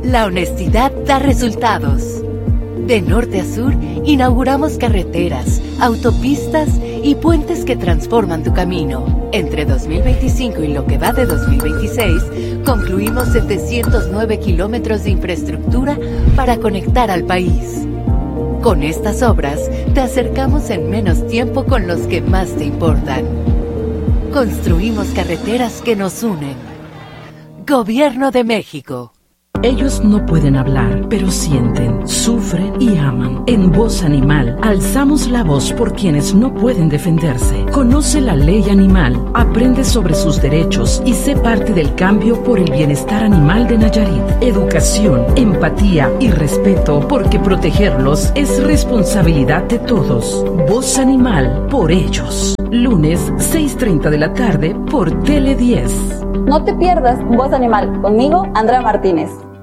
La honestidad da resultados. De norte a sur, inauguramos carreteras, autopistas y puentes que transforman tu camino. Entre 2025 y lo que va de 2026, concluimos 709 kilómetros de infraestructura para conectar al país. Con estas obras, te acercamos en menos tiempo con los que más te importan. Construimos carreteras que nos unen. Gobierno de México. Ellos no pueden hablar, pero sienten, sufren y aman. En Voz Animal, alzamos la voz por quienes no pueden defenderse. Conoce la ley animal, aprende sobre sus derechos y sé parte del cambio por el bienestar animal de Nayarit. Educación, empatía y respeto, porque protegerlos es responsabilidad de todos. Voz Animal, por ellos. Lunes, 6:30 de la tarde, por Tele 10. No te pierdas Voz Animal, conmigo, Andrea Martínez.